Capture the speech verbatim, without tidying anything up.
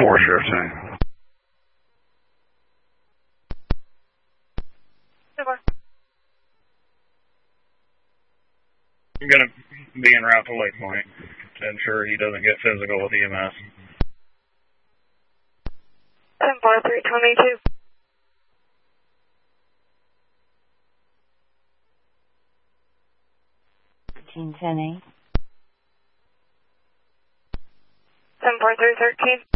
four, Sheriff Tank. I'm going to be en route to Lake Point to ensure he doesn't get physical with E M S. ten four three twenty-two. fifteen ten eight. ten four three thirteen.